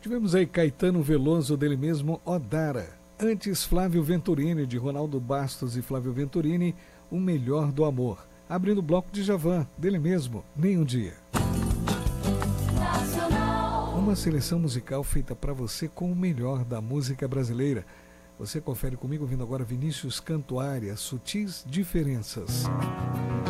Tivemos aí Caetano Veloso, dele mesmo, Odara. Antes, Flávio Venturini, de Ronaldo Bastos e Flávio Venturini, O Melhor do Amor. Abrindo o bloco de Djavan, dele mesmo, Nem um Dia. Uma seleção musical feita para você com o melhor da música brasileira. Você confere comigo, ouvindo agora Vinícius Cantuária, Sutis Diferenças.